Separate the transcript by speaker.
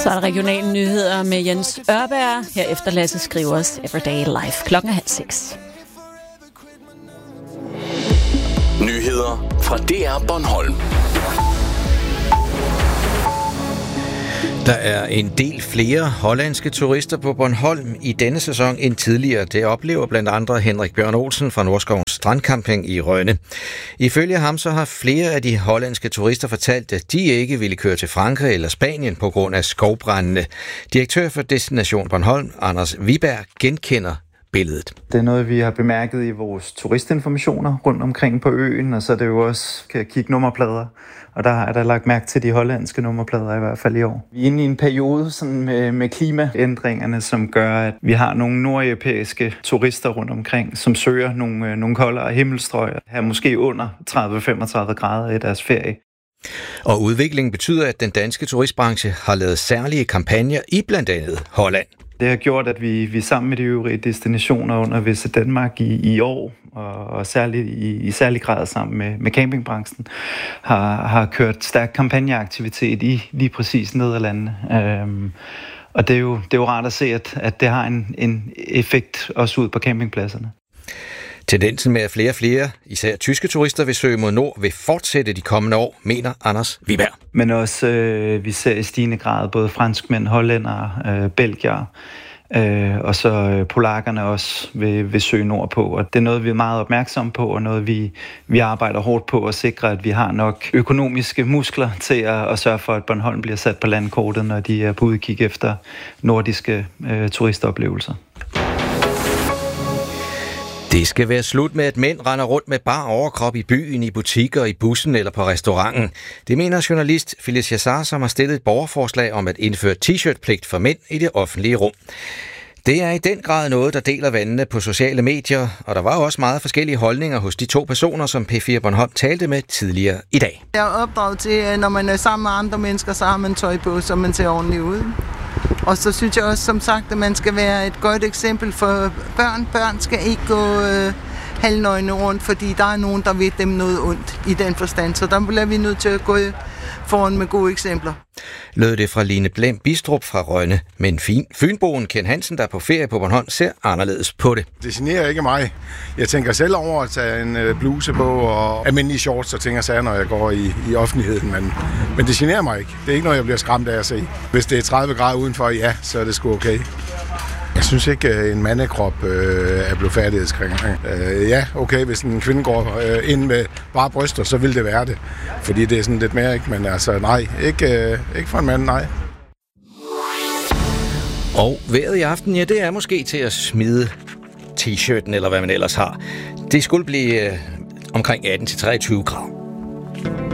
Speaker 1: Så er der regionale nyheder med Jens Ørberg. Herefter Lasse Skrivers Everyday Life. 5:30.
Speaker 2: Nyheder fra DR Bornholm.
Speaker 3: Der er en del flere hollandske turister på Bornholm i denne sæson end tidligere. Det oplever blandt andre Henrik Bjørn Olsen fra Nordskovens Strandcamping i Rønne. Ifølge ham så har flere af de hollandske turister fortalt, at de ikke ville køre til Frankrig eller Spanien på grund af skovbrændene. Direktør for Destination Bornholm, Anders Wiberg, genkender billedet.
Speaker 4: Det er noget, vi har bemærket i vores turistinformationer rundt omkring på øen, og så er det jo også, kan jeg kigge nummerplader, og der er der lagt mærke til de hollandske nummerplader i hvert fald i år. Vi er inde i en periode sådan med klimaændringerne, som gør, at vi har nogle nordeuropæiske turister rundt omkring, som søger nogle koldere himmelstrøg, her måske under 30-35 grader i deres ferie.
Speaker 3: Og udviklingen betyder, at den danske turistbranche har lavet særlige kampagner i blandt andet Holland.
Speaker 4: Det har gjort, at vi sammen med de øvrige destinationer under Visit Danmark i år, og særligt i særlig grad sammen med campingbranchen, har kørt stærk kampagneaktivitet i lige præcis Nederlandene. Og det er jo rart at se, at det har en effekt også ud på campingpladserne.
Speaker 3: Tendensen med, at flere og flere, især tyske turister, vil søge mod nord, vil fortsætte de kommende år, mener Anders Wiberg.
Speaker 4: Men også, vi ser i stigende grad både franskmænd, hollændere, belgiere, og så polakkerne også vil søge nordpå. Og det er noget, vi er meget opmærksomme på, og noget, vi arbejder hårdt på at sikre, at vi har nok økonomiske muskler til at sørge for, at Bornholm bliver sat på landkortet, når de er på udkig efter nordiske turistoplevelser.
Speaker 3: Det skal være slut med, at mænd render rundt med bar overkrop i byen, i butikker, i bussen eller på restauranten. Det mener journalist Phyllis Jassar, som har stillet et borgerforslag om at indføre t-shirt-pligt for mænd i det offentlige rum. Det er i den grad noget, der deler vandene på sociale medier, og der var også meget forskellige holdninger hos de to personer, som P4 Bornholm talte med tidligere i dag.
Speaker 5: Jeg er opdraget til, at når man er sammen med andre mennesker, så har man tøj på, så man ser ordentligt ud. Og så synes jeg også, som sagt, at man skal være et godt eksempel for børn. Børn skal ikke gå halvnøgne rundt, fordi der er nogen, der ved dem noget ondt i den forstand. Så der bliver vi nødt til at gå foran med gode eksempler.
Speaker 3: Lød det fra Line Blem Bistrup fra Rønne. Men fynboen Ken Hansen, der er på ferie på Bornholm, ser anderledes på det.
Speaker 6: Det generer ikke mig. Jeg tænker selv over at tage en bluse på og almindelige shorts, så tænker jeg, når jeg går i offentligheden. Men det generer mig ikke. Det er ikke noget, jeg bliver skræmt af at se. Hvis det er 30 grader udenfor, ja, så er det sgu okay. Jeg synes ikke, at en mandekrop er blevet færdighedskrænkende. Ja, okay, hvis en kvinde går ind med bare bryster, så vil det være det. Fordi det er sådan lidt mere, ikke? Men altså nej, ikke for en mand, nej.
Speaker 3: Og vejret i aften, ja, det er måske til at smide t-shirten, eller hvad man ellers har. Det skulle blive omkring 18-23 grader.